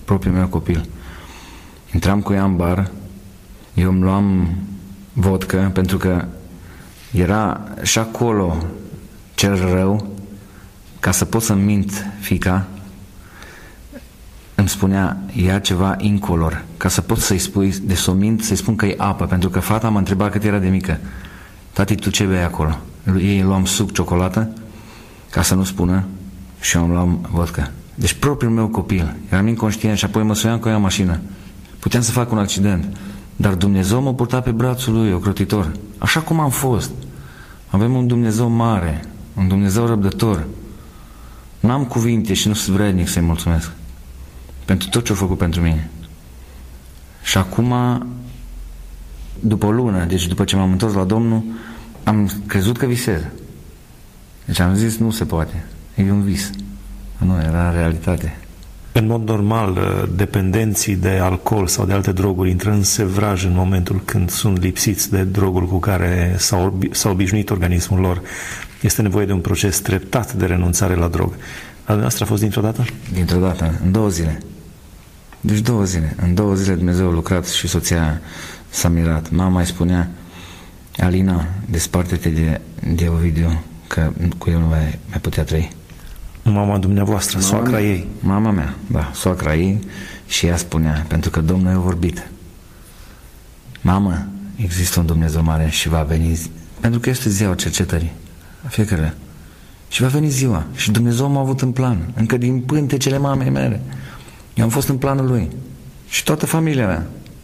propriul meu copil. Intram cu ea în bar, eu îmi luam vodcă, pentru că era și acolo cel rău, ca să pot să-mi mint fiica, îmi spunea, ia ceva incolor, ca să pot să-i spui, de s-o mint, să-i spun că e apă, pentru că fata m-a întrebat cât era de mică. Tati, tu ce bei acolo? Ei luam suc, ciocolată, ca să nu spună, și eu îmi luam vodcă. Deci propriul meu copil, eram inconștient și apoi mă suiam cu ea în mașină. Puteam să fac un accident, dar Dumnezeu mă purta pe brațul lui, ocrotitor. Așa cum am fost. Avem un Dumnezeu mare, un Dumnezeu răbdător. N-am cuvinte și nu sunt vrednic să-i mulțumesc pentru tot ce a făcut pentru mine. Și acum, după o lună, deci după ce m-am întors la Domnul, am crezut că visez. Deci am zis, nu se poate. E un vis. Nu, era realitate. În mod normal, dependenții de alcool sau de alte droguri intră în sevraj în momentul când sunt lipsiți de drogul cu care s-a obișnuit organismul lor. Este nevoie de un proces treptat de renunțare la drog. Al dumneavoastră a fost dintr-o dată? Dintr-o dată, în 2 zile. Deci 2 zile. În 2 zile Dumnezeu a lucrat și soția s-a mirat. Mama îi spunea, Alina, desparte-te de Ovidiu, că cu el nu mai putea trăi. Mama dumneavoastră, soacra ei. Mama mea, da, soacra ei, și ea spunea, pentru că Domnul i-a vorbit. Mamă, există un Dumnezeu mare și va veni, pentru că este ziua cercetării, fiecare. Și va veni ziua. Și Dumnezeu m-a avut în plan, încă din pântecele mamei mele. Eu am fost în planul lui. Și toată familia mea.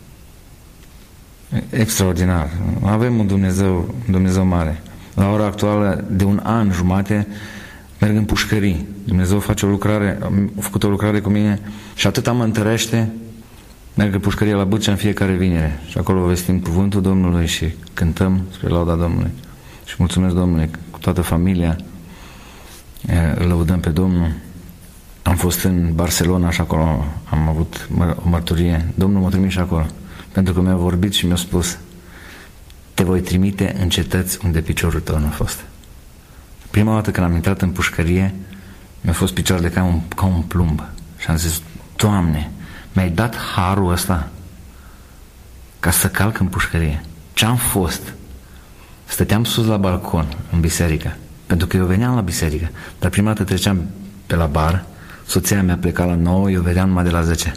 Extraordinar. Avem un Dumnezeu mare. La ora actuală, de 1 an jumate, merg în pușcării. Dumnezeu face o lucrare, a făcut o lucrare cu mine și atâta mă întărește. Merg în pușcărie la Bârcea în fiecare vinere. Și acolo vestim cuvântul Domnului și cântăm spre lauda Domnului. Și mulțumesc Domnului cu toată familia. Îl lăudăm pe Domnul. Am fost în Barcelona și acolo am avut o mărturie. Domnul m-a trimis și acolo. Pentru că mi-a vorbit și mi-a spus, te voi trimite în cetăți unde piciorul tău nu a fost. Prima dată când am intrat în pușcărie, mi-a fost picioarele ca un plumb. Și am zis, Doamne, mi-ai dat harul ăsta ca să calc în pușcărie. Ce-am fost? Stăteam sus la balcon, în biserică, pentru că eu veneam la biserică, dar prima dată treceam pe la bar, soția mea pleca la 9, eu vedeam numai de la 10.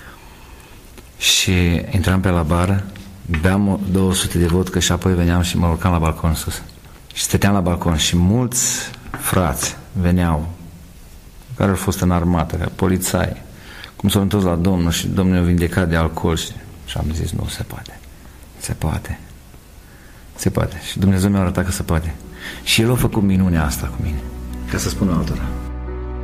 Și intram pe la bar, beam 200 de vodcă și apoi veneam și mă urcam la balcon sus. Și stăteam la balcon și mulți frați veneau, care au fost în armată, polițai, cum s-au întors la Domnul și Domnul i-a vindecat de alcool și am zis, nu se poate. Se poate. Se poate. Și Dumnezeu mi-a arătat că se poate. Și El a făcut minunea asta cu mine, ca să spun altora.